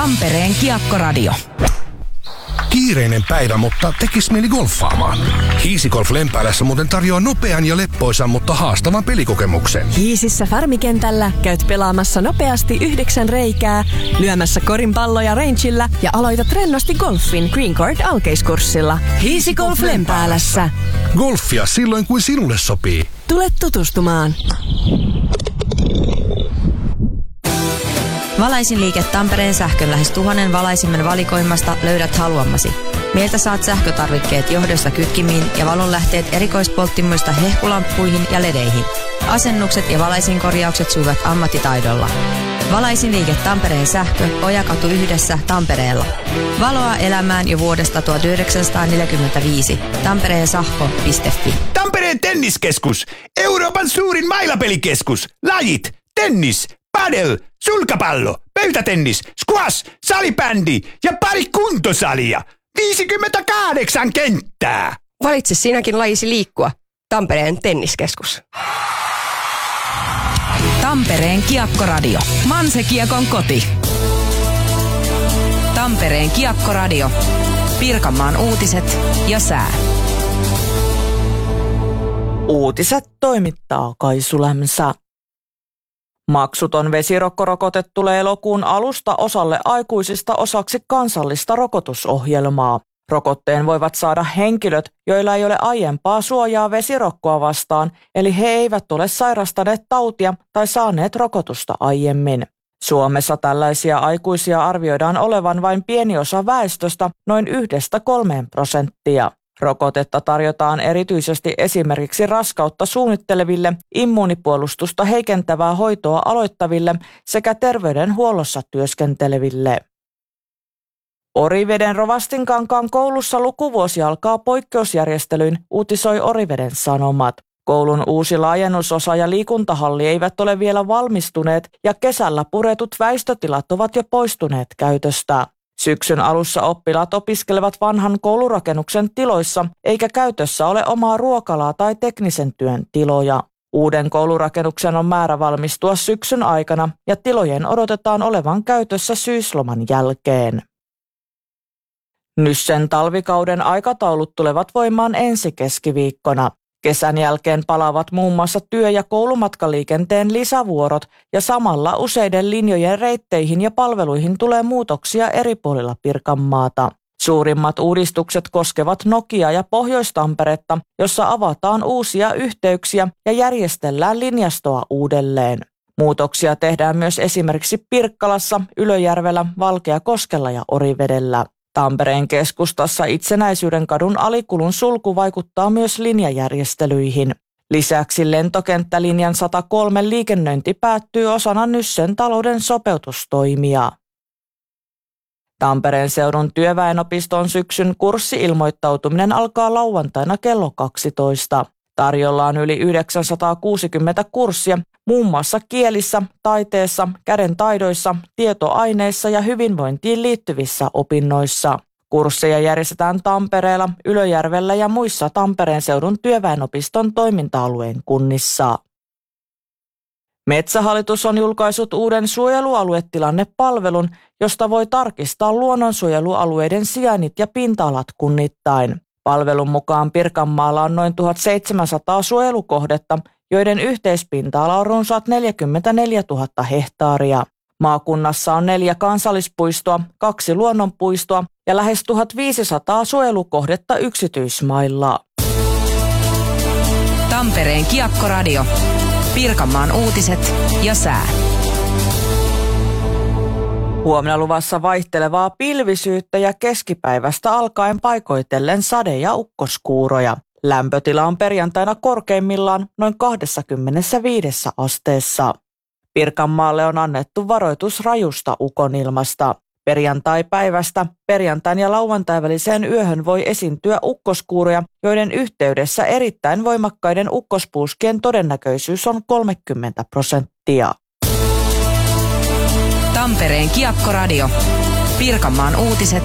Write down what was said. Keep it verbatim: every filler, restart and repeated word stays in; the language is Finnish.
Tampereen Kiekkoradio. Kiireinen päivä, mutta tekis mieli golfaamaan. Hiisigolf Lempäälässä muuten tarjoaa nopean ja leppoisan, mutta haastavan pelikokemuksen. Hiisissä Farmikentällä käyt pelaamassa nopeasti yhdeksän reikää, lyömässä korinpalloja rangeillä ja aloitat rennosti golfin Green Court alkeiskurssilla. Hiisigolf Lempäälässä. Golfia silloin, kun sinulle sopii. Tule tutustumaan. Valaisin liike Tampereen sähkön lähes tuhannen valaisimman valikoimasta löydät haluamasi. Meiltä saat sähkötarvikkeet johdosta kytkimiin ja valonlähteet erikoispolttimuista hehkulamppuihin ja ledeihin. Asennukset ja valaisinkorjaukset suivat ammattitaidolla. Valaisin liike Tampereen sähkö, Ojakatu yhdessä Tampereella. Valoa elämään jo vuodesta tuhatyhdeksänsataaneljäkymmentäviisi. Tampereen Sahko piste fi. Tampereen tenniskeskus, Euroopan suurin mailapelikeskus. Lajit, tennis, padel, sulkapallo, pöytätennis, squash, salibändi ja pari kuntosalia. viisikymmentäkahdeksan kenttää. Valitse sinäkin lajisi liikkua. Tampereen tenniskeskus. Tampereen Kiekkoradio. Manse-Kiekon koti. Tampereen Kiekkoradio. Pirkanmaan uutiset ja sää. Uutiset toimittaa Kaisu Lämsä. Maksuton vesirokkorokote tulee elokuun alusta osalle aikuisista osaksi kansallista rokotusohjelmaa. Rokotteen voivat saada henkilöt, joilla ei ole aiempaa suojaa vesirokkoa vastaan, eli he eivät ole sairastaneet tautia tai saaneet rokotusta aiemmin. Suomessa tällaisia aikuisia arvioidaan olevan vain pieni osa väestöstä, noin yhdestä kolmeen prosenttia. Rokotetta tarjotaan erityisesti esimerkiksi raskautta suunnitteleville, immuunipuolustusta heikentävää hoitoa aloittaville sekä terveydenhuollossa työskenteleville. Oriveden Rovastinkankaan koulussa lukuvuosi alkaa poikkeusjärjestelyin, uutisoi Oriveden Sanomat. Koulun uusi laajennusosa ja liikuntahalli eivät ole vielä valmistuneet ja kesällä puretut väistötilat ovat jo poistuneet käytöstä. Syksyn alussa oppilaat opiskelevat vanhan koulurakennuksen tiloissa, eikä käytössä ole omaa ruokalaa tai teknisen työn tiloja. Uuden koulurakennuksen on määrä valmistua syksyn aikana ja tilojen odotetaan olevan käytössä syysloman jälkeen. Nyssen talvikauden aikataulut tulevat voimaan ensi keskiviikkona. Kesän jälkeen palaavat muun muassa työ- ja koulumatkaliikenteen lisävuorot ja samalla useiden linjojen reitteihin ja palveluihin tulee muutoksia eri puolilla Pirkanmaata. Suurimmat uudistukset koskevat Nokia ja Pohjois-Tamperetta, jossa avataan uusia yhteyksiä ja järjestellään linjastoa uudelleen. Muutoksia tehdään myös esimerkiksi Pirkkalassa, Ylöjärvellä, Valkeakoskella ja Orivedellä. Tampereen keskustassa Itsenäisyyden kadun alikulun sulku vaikuttaa myös linjajärjestelyihin. Lisäksi lentokenttälinjan sata kolme liikennöinti päättyy osana Nyssen talouden sopeutustoimia. Tampereen seudun työväenopiston syksyn kurssi-ilmoittautuminen alkaa lauantaina kello kaksitoista. Tarjolla on yli yhdeksänsataakuusikymmentä kurssia, muun muassa kielissä, taiteessa, käden taidoissa, tietoaineissa ja hyvinvointiin liittyvissä opinnoissa. Kursseja järjestetään Tampereella, Ylöjärvellä ja muissa Tampereen seudun työväenopiston toiminta-alueen kunnissa. Metsähallitus on julkaissut uuden suojelualuetilannepalvelun, josta voi tarkistaa luonnonsuojelualueiden sijainnit ja pinta-alat kunnittain. Palvelun mukaan Pirkanmaalla on noin tuhatseitsemänsataa suojelukohdetta, joiden yhteispinta-ala on runsaat neljäkymmentäneljätuhatta hehtaaria. Maakunnassa on neljä kansallispuistoa, kaksi luonnonpuistoa ja lähes tuhatviisisataa suojelukohdetta yksityismailla. Tampereen Kiekkoradio. Pirkanmaan uutiset ja sää. Huomenna luvassa vaihtelevaa pilvisyyttä ja keskipäivästä alkaen paikoitellen sade- ja ukkoskuuroja. Lämpötila on perjantaina korkeimmillaan noin kaksikymmentäviisi asteessa. Pirkanmaalle on annettu varoitus rajusta ukonilmasta. Perjantai-päivästä perjantain ja lauantain väliseen yöhön voi esiintyä ukkoskuuroja, joiden yhteydessä erittäin voimakkaiden ukkospuuskien todennäköisyys on kolmekymmentä prosenttia. Tampereen Kiekkoradio. Pirkanmaan uutiset